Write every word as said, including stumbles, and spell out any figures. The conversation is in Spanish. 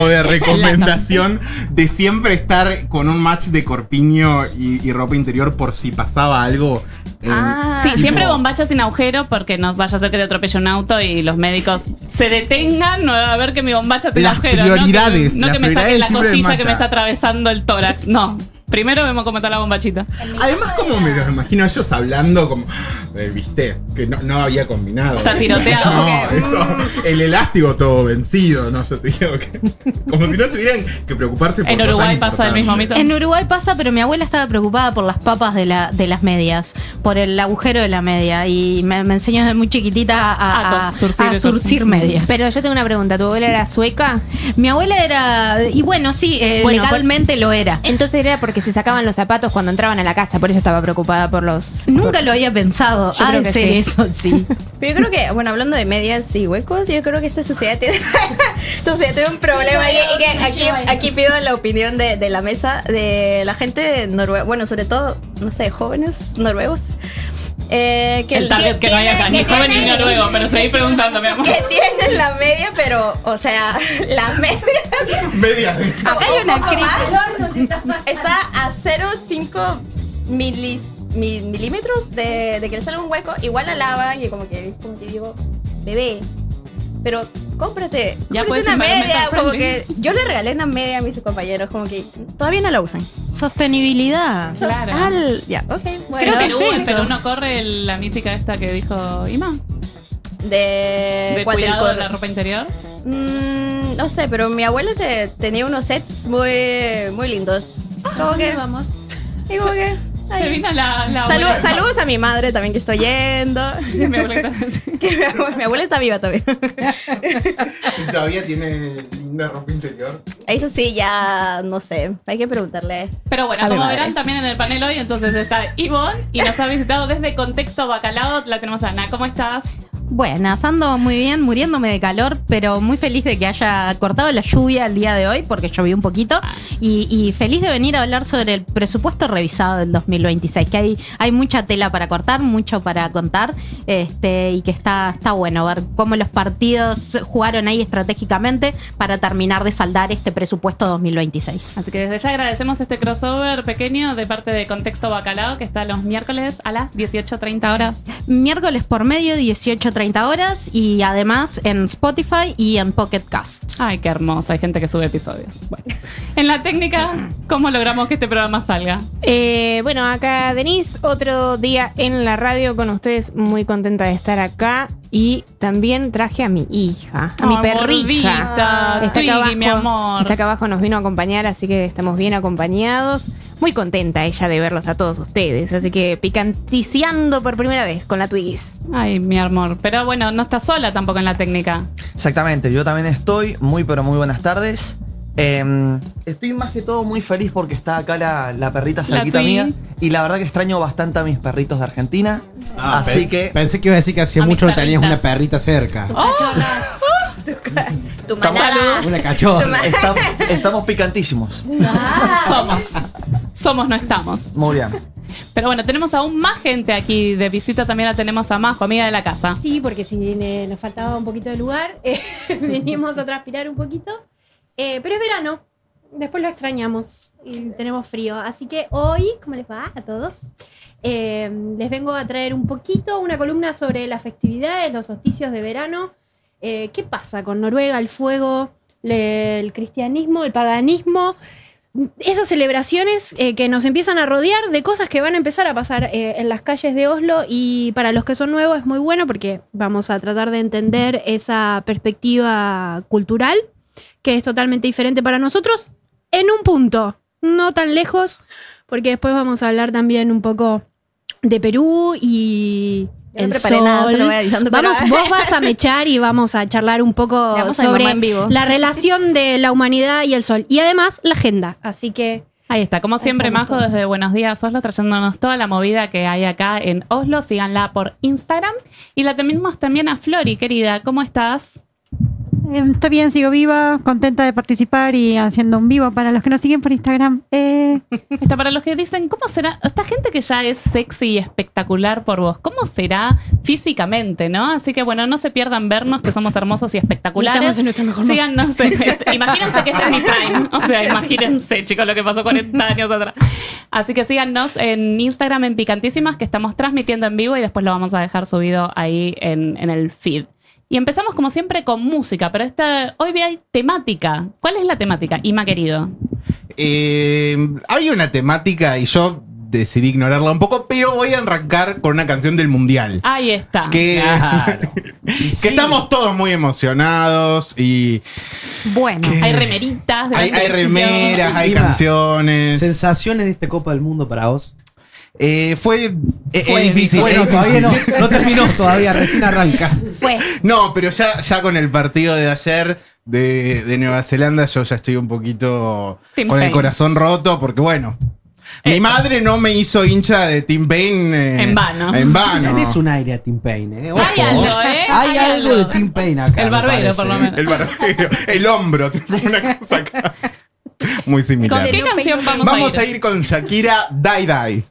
de recomendación de siempre estar con un match de corpiño y, y ropa interior por si pasaba algo. Eh, ah, sí, tipo, siempre bombacha sin agujero porque no vaya a ser que te atropelle un auto y los médicos se detengan no, a ver que mi bombacha tiene las agujero. Prioridades, no que, no las que me saquen la costilla que me está mata. atravesando el tórax. No. Primero vemos cómo está la bombachita. Además, como me los imagino ellos hablando como, eh, viste, que no, no había combinado. Está tiroteado. No, eso, el elástico todo vencido, no, yo te digo que como si no tuvieran que preocuparse por En Uruguay pasa el mismo mito. En Uruguay pasa, pero mi abuela estaba preocupada por las papas de, la, de las medias, por el agujero de la media, y me, me enseñó desde muy chiquitita a, a, a surcir, a surcir medias. Pero yo tengo una pregunta, ¿tu abuela era sueca? Mi abuela era, y bueno, sí, eh, bueno, legalmente por, lo era. Entonces era porque se sacaban los zapatos cuando entraban a la casa, por eso estaba preocupada por los... Nunca por... lo había pensado, yo ha creo de que ser sí. eso, sí. Pero yo creo que, bueno, hablando de medias y huecos, yo creo que esta sociedad tiene, sociedad tiene un problema y, y que aquí, aquí pido la opinión de, de la mesa, de la gente noruega, bueno, sobre todo, no sé, jóvenes noruegos. Eh, que el target que, que no hay acá, ni joven ni noruego, pero seguí preguntando, mi amor. Que tienen la media, pero, o sea, la media. Media. Acá hay una crisis. Está a cero coma cinco milis, mil, milímetros de, de que le salga un hueco. Igual la lavan y como que, como que digo, bebé, pero cómprate, ya cómprate una media. Como que yo le regalé una media a mis compañeros, como que todavía no la usan. Sostenibilidad. Claro. Al, ya, ok. Bueno, creo que sí. En Perú no corre la mítica esta que dijo Ima. De, ¿De cuidado de la ropa interior? Mm, no sé, pero mi abuela se, tenía unos sets muy, muy lindos. Ah, como que vamos. Y como que se vino la, la Salud, saludos a mi madre también que estoy yendo. mi, abuela que mi, abuela, mi abuela está viva todavía. ¿Y todavía tiene linda ropa interior? Eso sí, ya no sé. Hay que preguntarle. Pero bueno, como verán también en el panel hoy, entonces está Ivonne y nos ha visitado desde Contexto Bacalao. La tenemos a Ana. ¿Cómo estás? Buenas, ando muy bien, muriéndome de calor, pero muy feliz de que haya cortado la lluvia el día de hoy, porque llovió un poquito, y, y feliz de venir a hablar sobre el presupuesto revisado del dos mil veintiséis, que hay, hay mucha tela para cortar, mucho para contar, este, y que está, está bueno ver cómo los partidos jugaron ahí estratégicamente para terminar de saldar este presupuesto dos mil veintiséis. Así que desde ya agradecemos este crossover pequeño de parte de Contexto Bacalao, que está los miércoles a las dieciocho treinta horas. Miércoles por medio, dieciocho treinta horas, y además en Spotify y en Pocket Casts. Ay, qué hermoso, hay gente que sube episodios. Bueno, en la técnica, ¿cómo logramos que este programa salga? Eh, bueno, acá Denise, otro día en la radio con ustedes, muy contenta de estar acá. Y también traje a mi hija, a oh, mi perrija. Está acá abajo, mi amor. Está acá abajo, nos vino a acompañar, así que estamos bien acompañados. Muy contenta ella de verlos a todos ustedes, así que picanticiando por primera vez con la Twiggies. Ay, mi amor. Pero bueno, no está sola tampoco en la técnica. Exactamente, yo también estoy. Muy, pero muy buenas tardes. Eh, estoy más que todo muy feliz porque está acá la, la perrita cerquita la mía. Y la verdad que extraño bastante a mis perritos de Argentina. Ah, así que... Pensé que iba a decir que hacía mucho no tenías una perrita cerca. Oh. Cachorras. Tu, tu manada. Una cachorra. Estamos, estamos picantísimos. Ah. Somos. Somos, no estamos. Muy bien. Pero bueno, tenemos aún más gente aquí de visita. También la tenemos a Majo, amiga de la casa. Sí, porque si eh, nos faltaba un poquito de lugar, eh, venimos a transpirar un poquito. Eh, pero es verano, después lo extrañamos y tenemos frío. Así que hoy, ¿cómo les va a todos? Eh, les vengo a traer un poquito una columna sobre las festividades, los solsticios de verano. Eh, ¿Qué pasa con Noruega, el fuego, le, el cristianismo, el paganismo? Esas celebraciones eh, que nos empiezan a rodear de cosas que van a empezar a pasar eh, en las calles de Oslo, y para los que son nuevos es muy bueno porque vamos a tratar de entender esa perspectiva cultural que es totalmente diferente para nosotros, en un punto, no tan lejos, porque después vamos a hablar también un poco de Perú y no el sol. Nada, solo voy avisando, vamos, pero... vos vas a mechar y vamos a charlar un poco sobre la relación de la humanidad y el sol, y además la agenda, así que... Ahí está, como siempre, Majo, todos. Desde Buenos Días Oslo, trayéndonos toda la movida que hay acá en Oslo. Síganla por Instagram. Y la tenemos también a Flori, querida, ¿cómo estás? eh, estoy bien, sigo viva, contenta de participar y haciendo un vivo para los que nos siguen por Instagram. Eh. Está para los que dicen, ¿cómo será? Esta gente que ya es sexy y espectacular por vos, ¿cómo será físicamente, no? Así que bueno, no se pierdan vernos, que somos hermosos y espectaculares. Estamos en nuestro mejor Síganos, en, imagínense que este es mi prime. O sea, imagínense, chicos, lo que pasó cuarenta años atrás. Así que síganos en Instagram, en Picantísimas, que estamos transmitiendo en vivo y después lo vamos a dejar subido ahí en, en el feed. Y empezamos como siempre con música, pero esta, hoy hay temática. ¿Cuál es la temática, Ima querido? Eh, había una temática y yo decidí ignorarla un poco, pero voy a arrancar con una canción del Mundial. Ahí está. Que, Claro. que Sí. estamos todos muy emocionados y Bueno, ¿Qué? Hay remeritas. de la hay, hay selección. remeras, hay Ima, canciones. ¿Sensaciones de esta Copa del Mundo para vos? Eh, fue, eh, Fue es difícil. Bueno, es todavía difícil. no, no terminó, todavía recién arranca. fue. No, pero ya, ya con el partido de ayer de, de Nueva Zelanda, yo ya estoy un poquito Tim con el Payne. corazón roto, porque bueno, mi Eso. madre no me hizo hincha de Tim Payne eh, En vano. En vano. Tenés un aire a Tim Payne, ¿eh? Ojo. Hay algo, ¿eh? Hay, Hay algo, algo. de Tim Payne acá. El me barbero, parece. por lo menos. El barbero, el hombro, tengo una cosa acá. Muy ¿Con similar. qué canción vamos, Vamos a a ir? ir con Shakira Die Die.